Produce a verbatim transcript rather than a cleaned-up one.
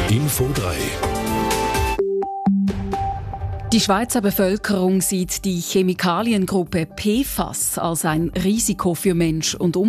Info drei. Die Schweizer Bevölkerung sieht die Chemikaliengruppe P F A S als ein Risiko für Mensch und Umwelt.